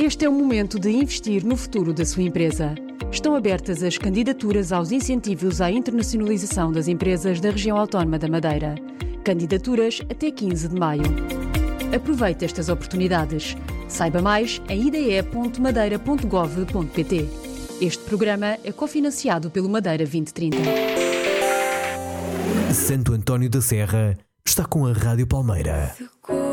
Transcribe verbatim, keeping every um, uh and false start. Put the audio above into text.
Este é o momento de investir no futuro da sua empresa. Estão abertas as candidaturas aos incentivos à internacionalização das empresas da região autónoma da Madeira. Candidaturas até quinze de maio. Aproveite estas oportunidades. Saiba mais em i d e ponto madeira ponto gov ponto p t. Este programa é cofinanciado pelo Madeira vinte trinta. Santo António da Serra está com a Rádio Palmeira.